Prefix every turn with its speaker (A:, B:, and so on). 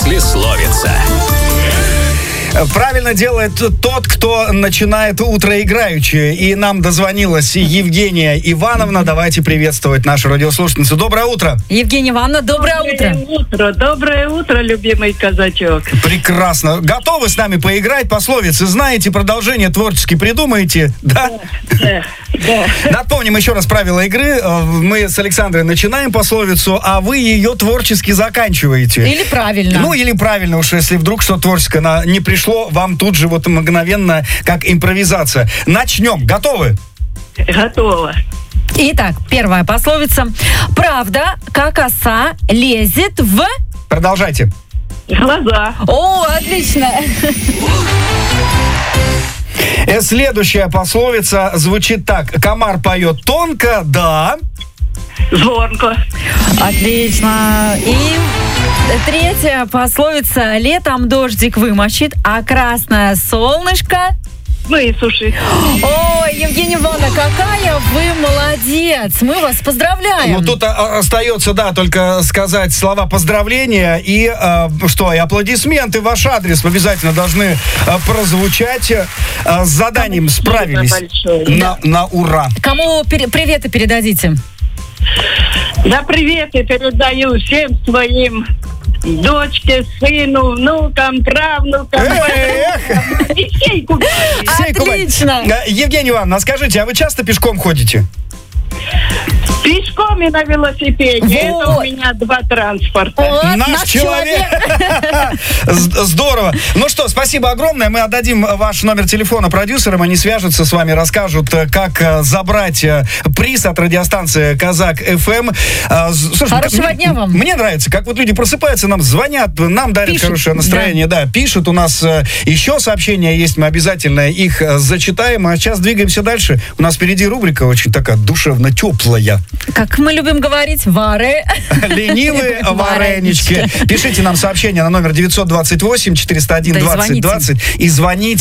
A: Послесловица.
B: Правильно делает тот, кто начинает утро играючи. И нам дозвонилась Евгения Ивановна. Давайте приветствовать нашу радиослушательницу. Доброе утро.
C: Евгения Ивановна, доброе утро.
D: Доброе утро, любимый казачок.
B: Прекрасно. Готовы с нами поиграть? Пословицы знаете, продолжение творчески придумаете? Да?
D: Да.
B: Напомним еще раз правила игры. Мы с Александрой начинаем пословицу, а вы ее творчески заканчиваете.
C: Или правильно.
B: Ну, или правильно уж, если вдруг что творческое не пришло вам тут же вот мгновенно, как импровизация. Начнем. Готовы?
D: Готово.
C: Итак, первая пословица. Правда, как оса, лезет в...
B: Продолжайте.
D: Глаза.
C: О, отлично.
B: Следующая пословица звучит так. Комар поет тонко, да.
D: Звонко.
C: Отлично. И третья пословица. Летом дождик вымочит, а красное солнышко...
D: Высуши.
C: Ой, Евгения Ивановна, какая вы молодец. Мы вас поздравляем.
B: Ну, тут остается, да, только сказать слова поздравления и, и аплодисменты в ваш адрес обязательно должны прозвучать. С заданием справились на ура.
C: Кому приветы передадите?
D: Да, приветы передаю всем своим дочке, сыну, внукам, правнукам. И всей Кубани.
C: Отлично.
B: Евгения Ивановна, скажите, а вы часто пешком ходите?
D: Пешком и на велосипеде.
C: Вот.
D: Это у меня два транспорта.
C: Вот,
B: Наш человек. Здорово. Ну что, спасибо огромное. Мы отдадим ваш номер телефона продюсерам. Они свяжутся с вами, расскажут, как забрать приз от радиостанции Казак ФМ. Слушай,
C: Хорошего дня вам.
B: Мне нравится, как вот люди просыпаются, нам звонят, нам дарят хорошее настроение. Да, пишут. У нас еще сообщения есть, мы обязательно их зачитаем. А сейчас двигаемся дальше. У нас впереди рубрика очень такая душевно теплая.
C: Как мы любим говорить, вары.
B: Ленивые варенички. Пишите нам сообщение на номер 928-401-2020 и звоните.